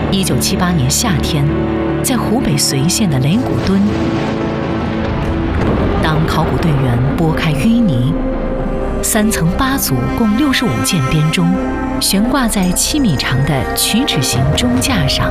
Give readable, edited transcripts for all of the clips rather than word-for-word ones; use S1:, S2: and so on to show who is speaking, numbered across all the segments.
S1: 1978年夏天，在湖北随县的雷鼓墩，当考古队员拨开淤泥，3层8组共65件编钟悬挂在7米长的曲尺形钟架上。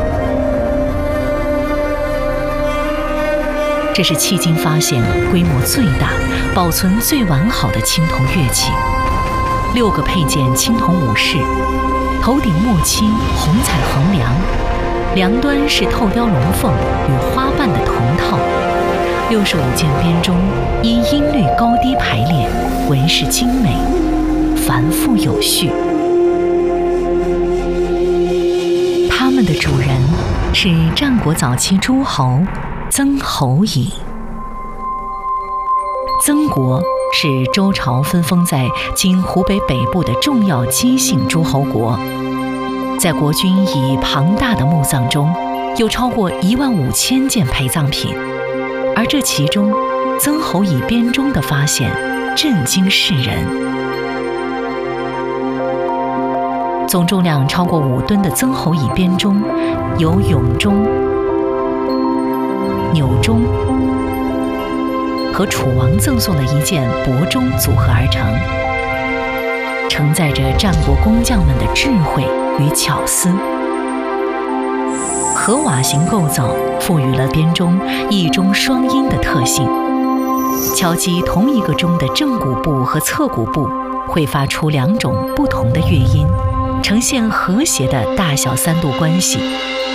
S1: 这是迄今发现规模最大、保存最完好的青铜乐器，6个配件青铜武士，头顶墨漆红彩横梁，梁端是透雕龙凤与花瓣的铜套，65件编钟依音律高低排列，纹饰精美，繁复有序。他们的主人是战国早期诸侯曾侯乙。曾国是周朝分封在今湖北北部的重要姬姓诸侯国，在国君以庞大的墓葬中，有超过15000件陪葬品，而这其中，曾侯乙编钟的发现震惊世人。总重量超过5吨的曾侯乙编钟，由俑钟、钮钟和楚王赠送的一件帛钟组合而成，承载着战国工匠们的智慧与巧思。合瓦形构造赋予了编钟一钟双音的特性，敲击同一个钟的正鼓部和侧鼓部会发出2种不同的乐音，呈现和谐的大小3度关系，